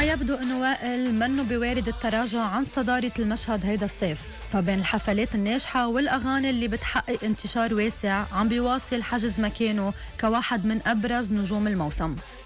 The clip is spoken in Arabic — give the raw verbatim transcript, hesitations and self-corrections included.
ويبدو أنه وائل منه بوارد التراجع عن صدارة المشهد هيدا الصيف، فبين الحفلات الناجحة والأغاني اللي بتحقق انتشار واسع عم بيواصل حجز مكانه كواحد من أبرز نجوم الموسم.